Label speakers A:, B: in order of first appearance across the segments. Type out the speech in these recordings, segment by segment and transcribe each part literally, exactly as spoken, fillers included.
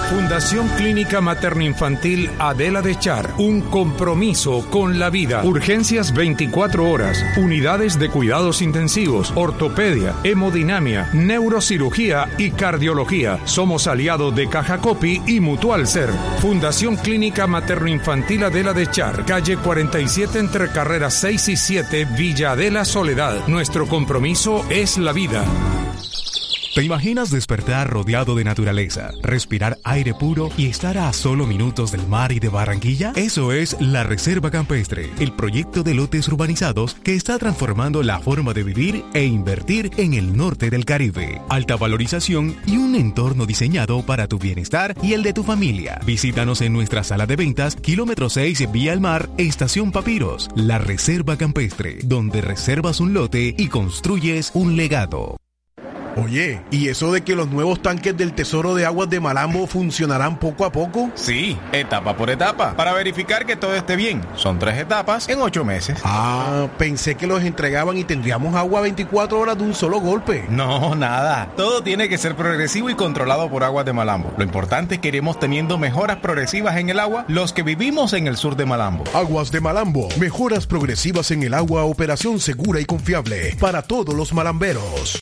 A: Fundación Clínica Materno-Infantil Adela de Char. Un compromiso con la vida. Urgencias veinticuatro horas. Unidades de cuidados intensivos, ortopedia, hemodinamia, neurocirugía y cardiología. Somos aliados de Caja Copi y Mutual Ser. Fundación Clínica Materno-Infantil Adela de Char. Calle cuarenta y siete entre carreras seis y siete, Villa Adela Soledad. Nuestro compromiso es la vida.
B: ¿Te imaginas despertar rodeado de naturaleza, respirar aire puro y estar a solo minutos del mar y de Barranquilla? Eso es la Reserva Campestre, el proyecto de lotes urbanizados que está transformando la forma de vivir e invertir en el norte del Caribe. Alta valorización y un entorno diseñado para tu bienestar y el de tu familia. Visítanos en nuestra sala de ventas, kilómetro seis, Vía al Mar, Estación Papiros. La Reserva Campestre, donde reservas un lote y construyes un legado.
C: Oye, ¿y eso de que los nuevos tanques del Tesoro de Aguas de Malambo funcionarán poco a poco?
D: Sí, etapa por etapa, para verificar que todo esté bien. Son tres etapas en ocho meses.
C: Ah, pensé que los entregaban y tendríamos agua veinticuatro horas de un solo golpe.
D: No, nada. Todo tiene que ser progresivo y controlado por Aguas de Malambo. Lo importante es que iremos teniendo mejoras progresivas en el agua los que vivimos en el sur de Malambo.
C: Aguas de Malambo, mejoras progresivas en el agua, operación segura y confiable para todos los malamberos.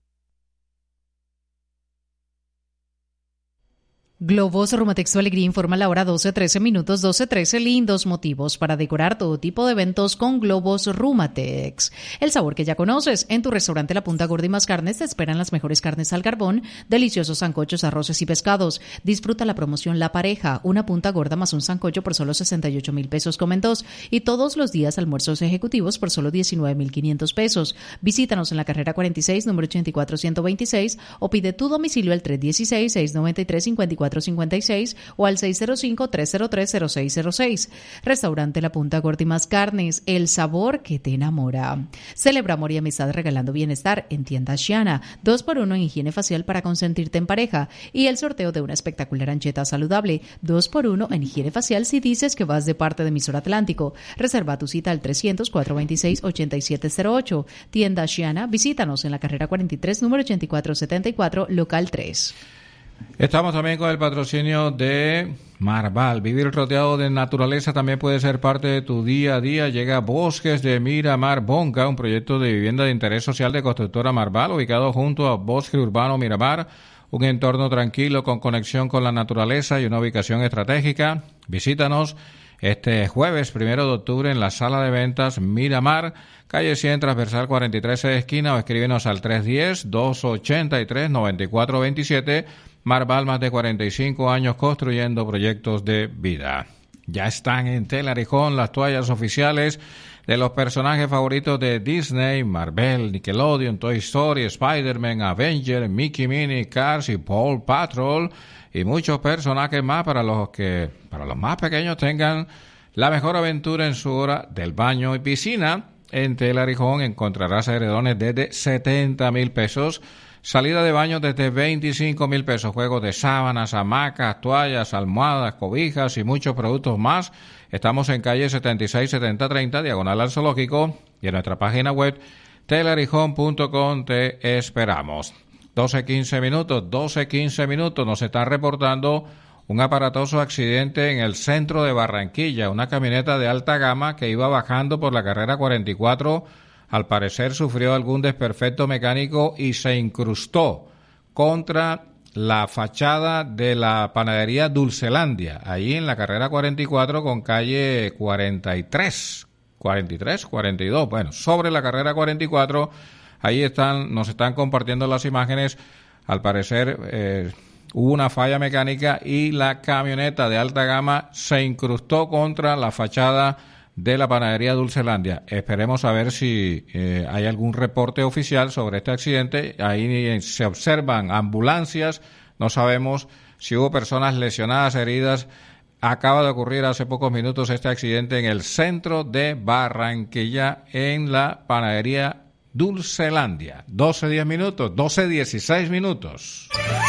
E: Globos Rumatex Tu Alegría informa la hora doce trece minutos, doce trece, lindos motivos para decorar todo tipo de eventos con Globos Rumatex. El sabor que ya conoces, en tu restaurante La Punta Gorda y Más Carnes te esperan las mejores carnes al carbón, deliciosos sancochos, arroces y pescados. Disfruta la promoción La Pareja, una punta gorda más un sancocho por solo sesenta y ocho mil pesos comen dos, y todos los días almuerzos ejecutivos por solo diecinueve mil quinientos pesos. Visítanos en la carrera cuarenta y seis, número ochenta y cuatro ciento veintiséis, o pide tu domicilio al tres uno seis, seis nueve tres, cinco cuatro cincuenta y seis o al seis cero cinco, tres cero tres, cero seis cero seis. Restaurante La Punta Gorda y Más Carnes, el sabor que te enamora. Celebra amor y amistad regalando bienestar en Tienda Shiana. Dos por uno en higiene facial para consentirte en pareja. Y el sorteo de una espectacular ancheta saludable. Dos por uno en higiene facial si dices que vas de parte de Emisor Atlántico. Reserva tu cita al trescientos, cuatrocientos veintiséis, ochenta y siete cero ocho. Tienda Shiana, visítanos en la carrera cuarenta y tres, número ochenta y cuatro setenta y cuatro, local tres.
F: Estamos también con el patrocinio de Marval. Vivir rodeado de naturaleza también puede ser parte de tu día a día. Llega Bosques de Miramar Bonca, un proyecto de vivienda de interés social de constructora Marval, ubicado junto a Bosque Urbano Miramar, un entorno tranquilo con conexión con la naturaleza y una ubicación estratégica. Visítanos este jueves primero de octubre en la sala de ventas Miramar, calle cien, transversal cuarenta y tres, esquina, o escríbenos al tres uno cero, dos ochenta y tres, noventa y cuatro veintisiete. Marval, más de cuarenta y cinco años construyendo proyectos de vida. Ya están en Telarijón las toallas oficiales de los personajes favoritos de Disney, Marvel, Nickelodeon, Toy Story, Spider-Man, Avenger, Mickey, Minnie, Cars y Paw Patrol, y muchos personajes más para los que, para los más pequeños, tengan la mejor aventura en su hora del baño y piscina. En Telarijón encontrarás edredones desde setenta mil pesos, salida de baño desde veinticinco mil pesos, juegos de sábanas, hamacas, toallas, almohadas, cobijas y muchos productos más. Estamos en calle setenta y seis, setenta treinta, diagonal al Zoológico, y en nuestra página web telarijón punto com te esperamos. doce quince minutos, doce quince minutos, nos están reportando un aparatoso accidente en el centro de Barranquilla. Una camioneta de alta gama que iba bajando por la carrera cuarenta y cuatro, al parecer sufrió algún desperfecto mecánico y se incrustó contra la fachada de la panadería Dulcelandia, ahí en la carrera cuarenta y cuatro con calle cuarenta y tres, cuarenta y tres, cuarenta y dos, bueno, sobre la carrera cuarenta y cuatro, ahí están, nos están compartiendo las imágenes. Al parecer eh, hubo una falla mecánica y la camioneta de alta gama se incrustó contra la fachada de la panadería Dulcelandia. Esperemos a ver si eh, hay algún reporte oficial sobre este accidente. Ahí se observan ambulancias, no sabemos si hubo personas lesionadas, heridas. Acaba de ocurrir hace pocos minutos este accidente en el centro de Barranquilla, en la panadería Dulcelandia. doce diez minutos, doce dieciséis minutos.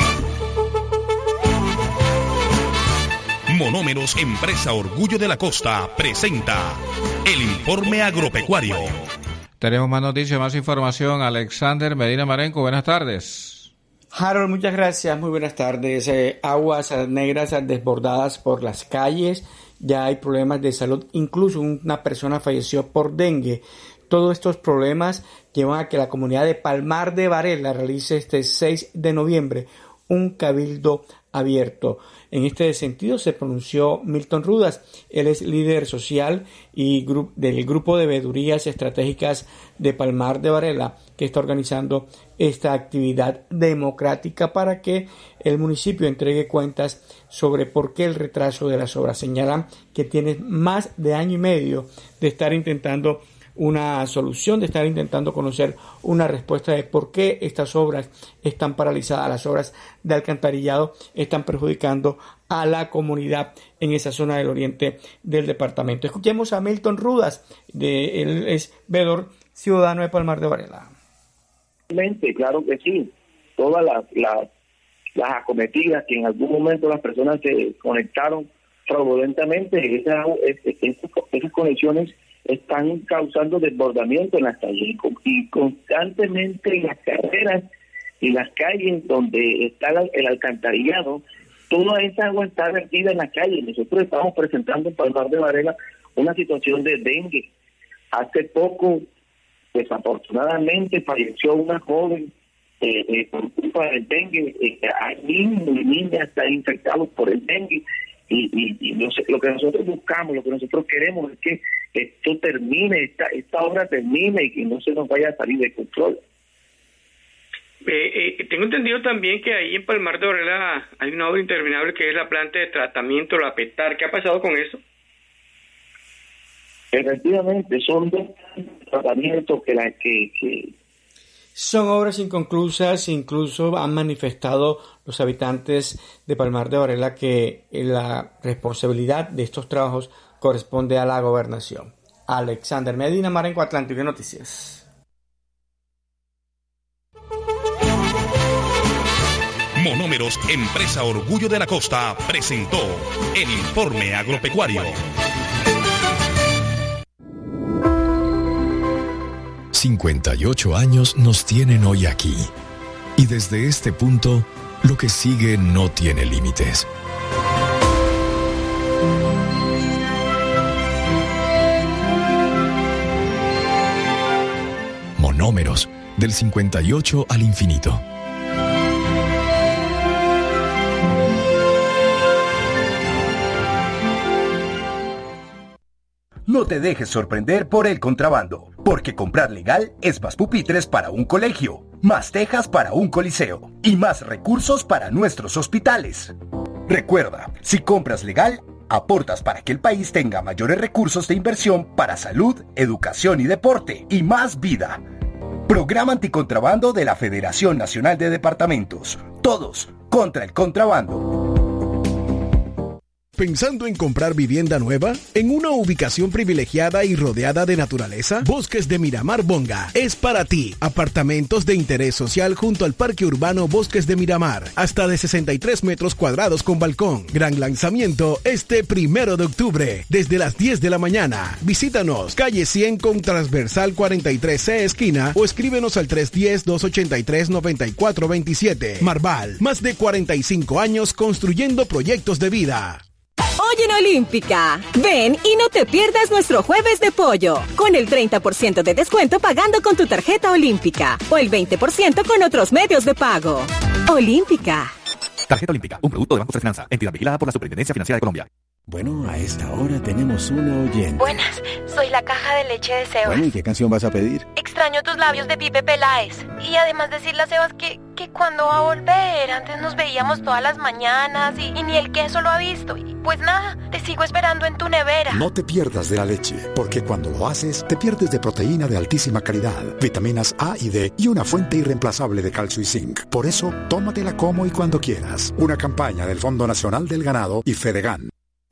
G: Monómeros, empresa Orgullo de la Costa, presenta el informe agropecuario.
F: Tenemos más noticias, más información. Alexander Medina Marenco, buenas tardes.
H: Harold, muchas gracias. Muy buenas tardes. Eh, aguas negras desbordadas por las calles. Ya hay problemas de salud. Incluso una persona falleció por dengue. Todos estos problemas llevan a que la comunidad de Palmar de Varela realice este seis de noviembre un cabildo abierto. En este sentido se pronunció Milton Rudas. Él es líder social y gru- del grupo de veedurías estratégicas de Palmar de Varela, que está organizando esta actividad democrática para que el municipio entregue cuentas sobre por qué el retraso de las obras. Señalan que tiene más de año y medio de estar intentando una solución, de estar intentando conocer una respuesta de por qué estas obras están paralizadas. Las obras de alcantarillado están perjudicando a la comunidad en esa zona del oriente del departamento. Escuchemos a Milton Rudas, de, él es veedor ciudadano de Palmar de Varela.
I: Claro que sí, todas las, las, las acometidas que en algún momento las personas se conectaron fraudulentamente, esas, esas, esas conexiones están causando desbordamiento en las calles y constantemente en las carreras y las calles donde está el alcantarillado, toda esa agua está vertida en la calle. Nosotros estamos presentando en Palmar de Varela una situación de dengue. Hace poco, desafortunadamente, falleció una joven eh, eh, por culpa del dengue. Eh, hay niños y niñas están infectados por el dengue. Y, y, y no sé, lo que nosotros buscamos, lo que nosotros queremos es que esto termine, esta, esta obra termine y que no se nos vaya a salir de control.
H: Eh, eh, tengo entendido también que ahí en Palmar de Varela hay una obra interminable que es la planta de tratamiento, la PETAR. ¿Qué ha pasado con eso?
I: Efectivamente, son dos tratamientos que la que, que
H: son obras inconclusas. Incluso han manifestado los habitantes de Palmar de Varela que la responsabilidad de estos trabajos corresponde a la gobernación. Alexander Medina, Marenco Atlántico Noticias.
G: Monómeros, empresa Orgullo de la Costa, presentó el informe agropecuario.
J: cincuenta y ocho años nos tienen hoy aquí. Y desde este punto, lo que sigue no tiene límites. Monómeros, del cincuenta y ocho al infinito.
K: No te dejes sorprender por el contrabando, porque comprar legal es más pupitres para un colegio, más tejas para un coliseo y más recursos para nuestros hospitales. Recuerda, si compras legal, aportas para que el país tenga mayores recursos de inversión para salud, educación y deporte y más vida. Programa Anticontrabando de la Federación Nacional de Departamentos. Todos contra el contrabando.
C: ¿Pensando en comprar vivienda nueva? ¿En una ubicación privilegiada y rodeada de naturaleza? Bosques de Miramar Bonga es para ti. Apartamentos de interés social junto al Parque Urbano Bosques de Miramar. Hasta de sesenta y tres metros cuadrados con balcón. Gran lanzamiento este primero de octubre, desde las diez de la mañana. Visítanos, calle cien con transversal cuarenta y tres C esquina o escríbenos al tres uno cero, dos ocho tres, nueve cuatro dos siete. Marval, más de cuarenta y cinco años construyendo proyectos de vida.
L: Hoy en Olímpica, ven y no te pierdas nuestro jueves de pollo, con el treinta por ciento de descuento pagando con tu tarjeta Olímpica o el veinte por ciento con otros medios de pago. Olímpica.
M: Tarjeta Olímpica, un producto de Banco de Finanza, entidad vigilada por la Superintendencia Financiera de Colombia.
N: Bueno, a esta hora tenemos una oyente.
O: Buenas, soy la caja de leche de Sebas.
N: Bueno, ¿y qué canción vas a pedir?
O: Extraño tus labios de Pipe Peláez. Y además decirle a Sebas que, que cuando va a volver, antes nos veíamos todas las mañanas y, y ni el queso lo ha visto. Y pues nada, te sigo esperando en tu nevera.
P: No te pierdas de la leche, porque cuando lo haces, te pierdes de proteína de altísima calidad, vitaminas A y D y una fuente irreemplazable de calcio y zinc. Por eso, tómatela como y cuando quieras. Una campaña del Fondo Nacional del Ganado y Fedegan.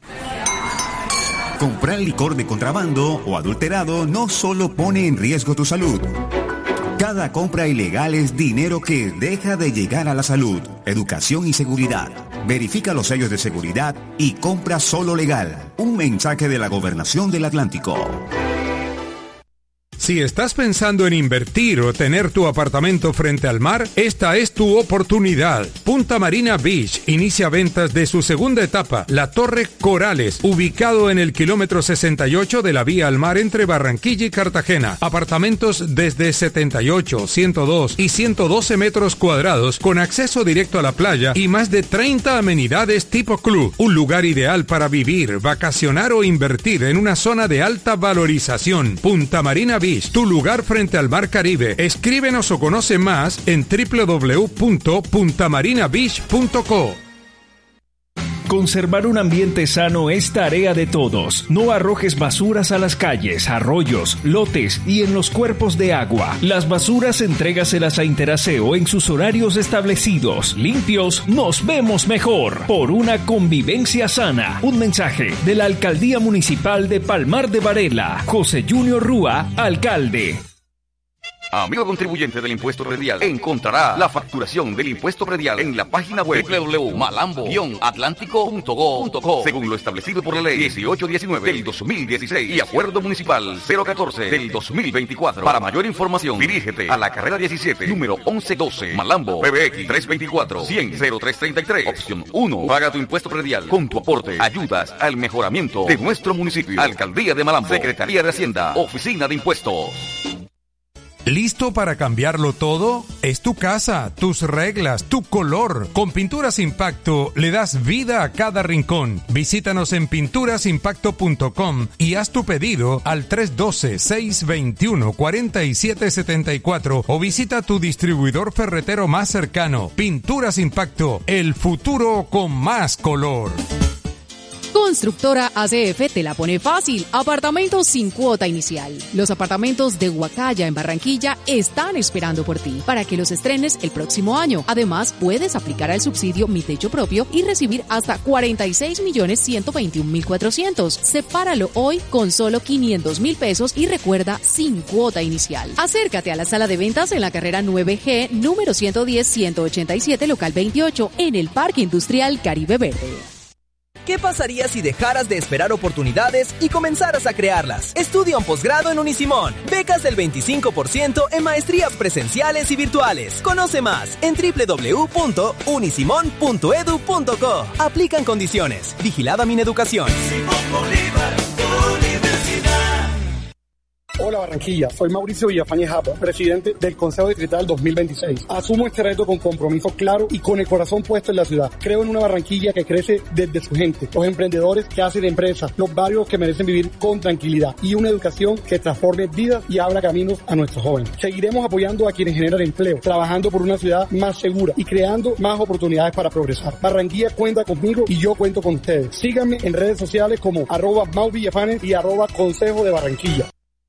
Q: Comprar licor de contrabando o adulterado no solo pone en riesgo tu salud. Cada compra ilegal es dinero que deja de llegar a la salud, educación y seguridad. Verifica los sellos de seguridad y compra solo legal. Un mensaje de la Gobernación del Atlántico.
A: Si estás pensando en invertir o tener tu apartamento frente al mar, esta es tu oportunidad. Punta Marina Beach inicia ventas de su segunda etapa, la Torre Corales, ubicado en el kilómetro sesenta y ocho de la vía al mar entre Barranquilla y Cartagena. Apartamentos desde setenta y ocho, ciento dos y ciento doce metros cuadrados con acceso directo a la playa y más de treinta amenidades tipo club. Un lugar ideal para vivir, vacacionar o invertir en una zona de alta valorización. Punta Marina Beach, tu lugar frente al mar Caribe. Escríbenos o conoce más en doble u doble u doble u punto punta marina beach punto co.
R: Conservar un ambiente sano es tarea de todos. No arrojes basuras a las calles, arroyos, lotes y en los cuerpos de agua. Las basuras entrégaselas a Interaseo en sus horarios establecidos. Limpios, nos vemos mejor. Por una convivencia sana. Un mensaje de la Alcaldía Municipal de Palmar de Varela. José Junior Rúa, alcalde.
S: Amigo contribuyente del impuesto predial, encontrará la facturación del impuesto predial en la página web doble u doble u doble u punto malambo guion atlántico punto go punto co, según lo establecido por la ley dieciocho diecinueve del dos mil dieciséis y acuerdo municipal cero catorce del dos mil veinticuatro. Para mayor información, dirígete a la carrera diecisiete, número once doce, Malambo, P B X tres veinticuatro, cien, cero tres treinta y tres, opción uno. Paga tu impuesto predial. Con tu aporte ayudas al mejoramiento de nuestro municipio. Alcaldía de Malambo, Secretaría de Hacienda, Oficina de Impuestos.
A: ¿Listo para cambiarlo todo? Es tu casa, tus reglas, tu color. Con Pinturas Impacto le das vida a cada rincón. Visítanos en pinturas impacto punto com y haz tu pedido al tres uno dos, seis dos uno, cuatro siete siete cuatro o visita tu distribuidor ferretero más cercano. Pinturas Impacto, el futuro con más color.
E: Constructora A C F te la pone fácil. Apartamentos sin cuota inicial. Los apartamentos de Huacaya en Barranquilla están esperando por ti para que los estrenes el próximo año. Además, puedes aplicar al subsidio Mi Techo Propio y recibir hasta cuarenta y seis millones ciento veintiún mil cuatrocientos. Sepáralo hoy con solo quinientos mil pesos y recuerda, sin cuota inicial. Acércate a la sala de ventas en la carrera nueve G, número ciento diez, ciento ochenta y siete, local veintiocho, en el Parque Industrial Caribe Verde.
T: ¿Qué pasaría si dejaras de esperar oportunidades y comenzaras a crearlas? Estudia un posgrado en Unisimón. Becas del veinticinco por ciento en maestrías presenciales y virtuales. Conoce más en doble u doble u doble u punto unisimón punto edu punto co. Aplican condiciones. Vigilada Mineducación.
U: Hola Barranquilla, soy Mauricio Villafañe Japa, presidente del Consejo Distrital dos mil veintiséis. Asumo este reto con compromiso claro y con el corazón puesto en la ciudad. Creo en una Barranquilla que crece desde su gente, los emprendedores que hacen empresas, los barrios que merecen vivir con tranquilidad y una educación que transforme vidas y abra caminos a nuestros jóvenes. Seguiremos apoyando a quienes generan empleo, trabajando por una ciudad más segura y creando más oportunidades para progresar. Barranquilla cuenta conmigo y yo cuento con ustedes. Síganme en redes sociales como arroba Mau Villafanes y arroba Consejo de Barranquilla.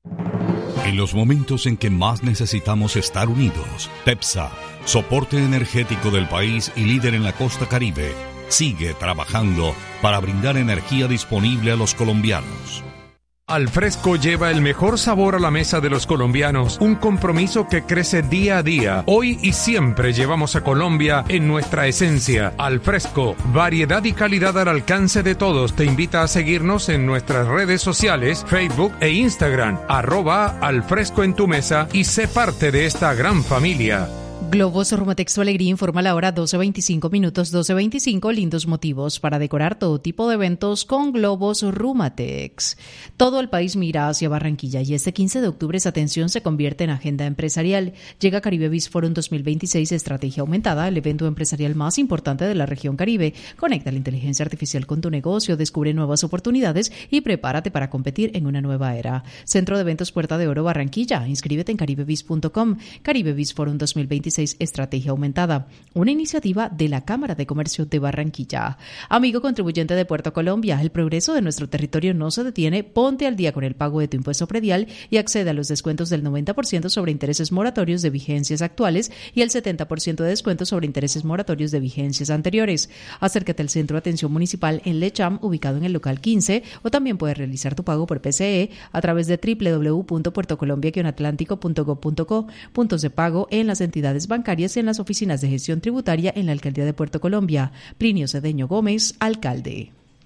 V: En los momentos en que más necesitamos estar unidos, TEPSA, soporte energético del país y líder en la costa Caribe, sigue trabajando para brindar energía disponible a los colombianos.
A: Alfresco lleva el mejor sabor a la mesa de los colombianos, un compromiso que crece día a día. Hoy y siempre llevamos a Colombia en nuestra esencia. Alfresco, variedad y calidad al alcance de todos. Te invita a seguirnos en nuestras redes sociales, Facebook e Instagram, arroba Alfresco en tu mesa y sé parte de esta gran familia.
E: Globos Rumatex Tu Alegría informa la hora doce veinticinco minutos, doce veinticinco, lindos motivos para decorar todo tipo de eventos con globos Rumatex. Todo el país mira hacia Barranquilla y este quince de octubre esa atención se convierte en agenda empresarial. Llega Caribe Biz Forum dos mil veintiséis, estrategia aumentada, el evento empresarial más importante de la región Caribe. Conecta la inteligencia artificial con tu negocio, descubre nuevas oportunidades y prepárate para competir en una nueva era. Centro de Eventos Puerta de Oro Barranquilla. Inscríbete en caribe biz punto com. Caribe Biz Forum dos mil veintiséis, estrategia aumentada, una iniciativa de la Cámara de Comercio de Barranquilla. Amigo contribuyente de Puerto Colombia, el progreso de nuestro territorio no se detiene. Ponte al día con el pago de tu impuesto predial y accede a los descuentos del noventa por ciento sobre intereses moratorios de vigencias actuales y el setenta por ciento de descuento sobre intereses moratorios de vigencias anteriores. Acércate al Centro de Atención Municipal en Lecham, ubicado en el local quince, o también puedes realizar tu pago por P C E a través de doble u doble u doble u punto puerto colombia guion atlántico punto gob punto co. Puntos de pago en las entidades bancarias y en las oficinas de gestión tributaria en la Alcaldía de Puerto Colombia. Plinio Cedeño Gómez, alcalde.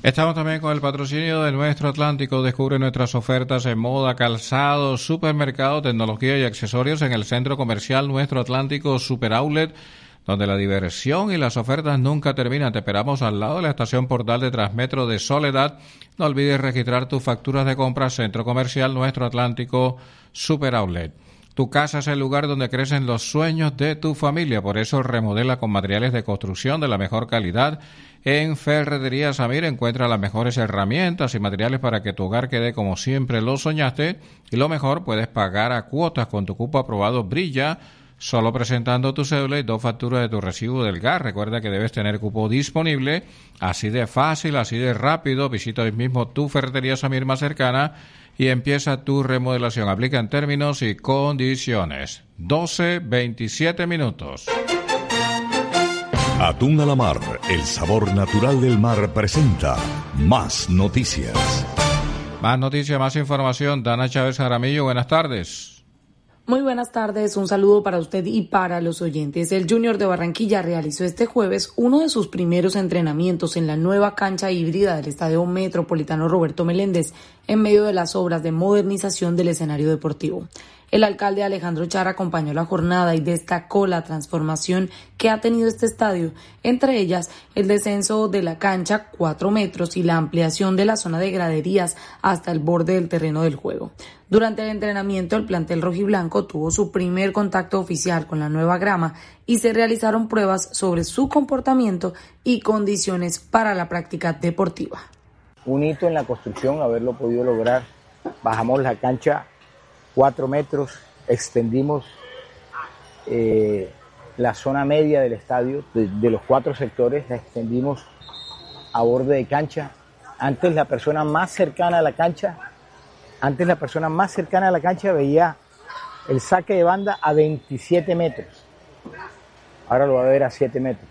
F: Estamos también con el patrocinio de Nuestro Atlántico. Descubre nuestras ofertas en moda, calzado, supermercado, tecnología y accesorios en el centro comercial Nuestro Atlántico Super Outlet, donde la diversión y las ofertas nunca terminan. Te esperamos al lado de la estación Portal de Transmetro de Soledad. No olvides registrar tus facturas de compra. Centro comercial Nuestro Atlántico Super Outlet. Tu casa es el lugar donde crecen los sueños de tu familia. Por eso remodela con materiales de construcción de la mejor calidad. En Ferretería Samir encuentra las mejores herramientas y materiales para que tu hogar quede como siempre lo soñaste. Y lo mejor, puedes pagar a cuotas con tu cupo aprobado Brilla, solo presentando tu cédula y dos facturas de tu recibo del gas. Recuerda que debes tener cupo disponible. Así de fácil, así de rápido. Visita hoy mismo tu Ferretería Samir más cercana y empieza tu remodelación. Aplica en términos y condiciones. doce veintisiete minutos.
V: Atún a la Mar, el sabor natural del mar, presenta Más Noticias.
F: Más noticias, más información. Dana Chávez Jaramillo, buenas tardes.
B: Muy buenas tardes, un saludo para usted y para los oyentes. El Junior de Barranquilla realizó este jueves uno de sus primeros entrenamientos en la nueva cancha híbrida del Estadio Metropolitano Roberto Meléndez, en medio de las obras de modernización del escenario deportivo. El alcalde Alejandro Char acompañó la jornada y destacó la transformación que ha tenido este estadio, entre ellas el descenso de la cancha cuatro metros y la ampliación de la zona de graderías hasta el borde del terreno del juego. Durante el entrenamiento, el plantel rojiblanco tuvo su primer contacto oficial con la nueva grama y se realizaron pruebas sobre su comportamiento y condiciones para la práctica deportiva.
D: Un hito en la construcción, haberlo podido lograr. Bajamos la cancha cuatro metros, extendimos eh, la zona media del estadio, de, de los cuatro sectores, la extendimos a borde de cancha. Antes la persona más cercana a la cancha, antes la persona más cercana a la cancha veía el saque de banda a veintisiete metros. Ahora lo va a ver a siete metros.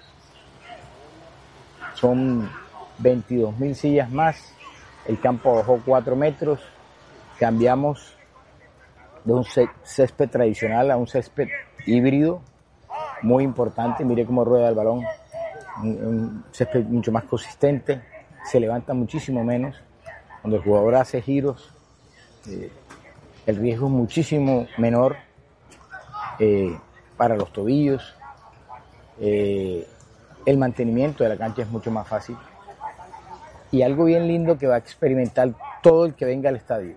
D: Son veintidós mil sillas más, el campo bajó cuatro metros, cambiamos de un césped tradicional a un césped híbrido, muy importante. Mire cómo rueda el balón, un, un césped mucho más consistente, se levanta muchísimo menos. Cuando el jugador hace giros, eh, el riesgo es muchísimo menor eh, para los tobillos, eh, el mantenimiento de la cancha es mucho más fácil. Y algo bien lindo que va a experimentar todo el que venga al estadio.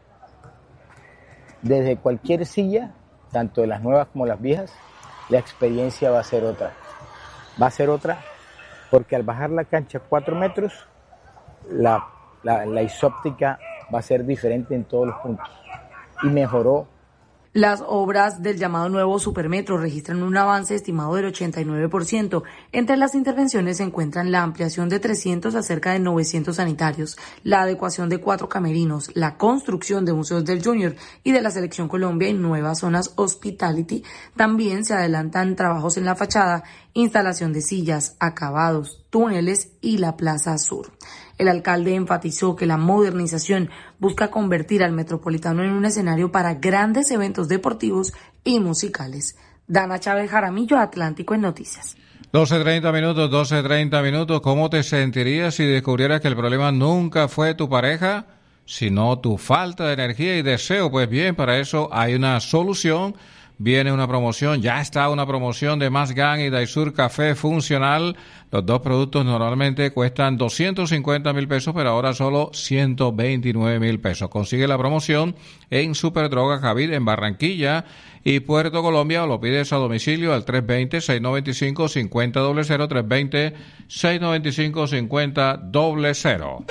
D: Desde cualquier silla, tanto de las nuevas como las viejas, la experiencia va a ser otra. Va a ser otra porque al bajar la cancha cuatro metros, la, la, la isóptica va a ser diferente en todos los puntos. Y mejoró.
B: Las obras del llamado nuevo Supermetro registran un avance estimado del ochenta y nueve por ciento. Entre las intervenciones se encuentran la ampliación de trescientos a cerca de novecientos sanitarios, la adecuación de cuatro camerinos, la construcción de museos del Junior y de la Selección Colombia y nuevas zonas hospitality. También se adelantan trabajos en la fachada, instalación de sillas, acabados, túneles y la Plaza Sur. El alcalde enfatizó que la modernización busca convertir al Metropolitano en un escenario para grandes eventos deportivos y musicales. Dana Chávez Jaramillo, Atlántico en Noticias.
F: doce treinta minutos, doce treinta minutos. ¿Cómo te sentirías si descubrieras que el problema nunca fue tu pareja, sino tu falta de energía y deseo? Pues bien, para eso hay una solución. Viene una promoción, ya está una promoción de Masgan y Daisur Café Funcional. Los dos productos normalmente cuestan doscientos cincuenta mil pesos, pero ahora solo ciento veintinueve mil pesos. Consigue la promoción en Superdroga Javid en Barranquilla y Puerto Colombia, o lo pides a domicilio al tres dos cero, seis nueve cinco, cinco cero cero cero, tres dos cero, seis nueve cinco, cinco cero cero.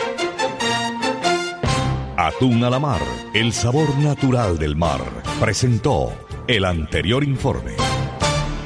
V: Atún a la Mar, el sabor natural del mar, presentó el anterior informe.